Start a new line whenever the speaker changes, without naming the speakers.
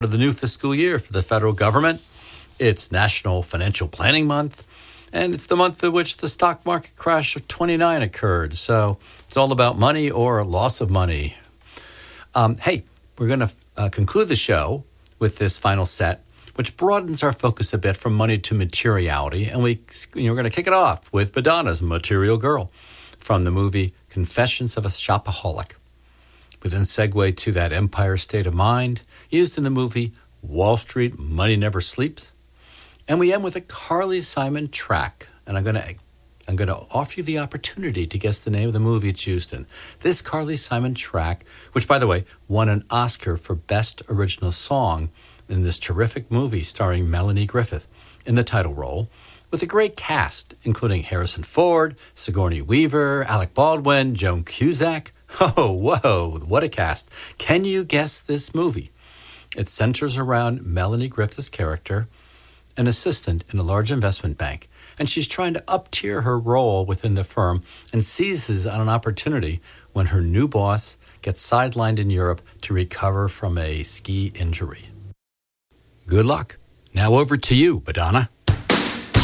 of the new fiscal year for the federal government. It's National Financial Planning Month, and it's the month in which the stock market crash of 29 occurred. So it's all about money or loss of money. Hey, we're going to conclude the show with this final set, which broadens our focus a bit from money to materiality. And we're going to kick it off with Madonna's Material Girl from the movie Confessions of a Shopaholic. We then segue to that Empire State of Mind used in the movie Wall Street, Money Never Sleeps. And we end with a Carly Simon track. And I'm going to offer you the opportunity to guess the name of the movie it's used in. This Carly Simon track, which, by the way, won an Oscar for Best Original Song in this terrific movie starring Melanie Griffith in the title role, with a great cast, including Harrison Ford, Sigourney Weaver, Alec Baldwin, Joan Cusack. Oh, whoa, what a cast. Can you guess this movie? It centers around Melanie Griffith's character, an assistant in a large investment bank, and she's trying to up-tier her role within the firm and seizes on an opportunity when her new boss gets sidelined in Europe to recover from a ski injury. Good luck. Now over to you, Madonna.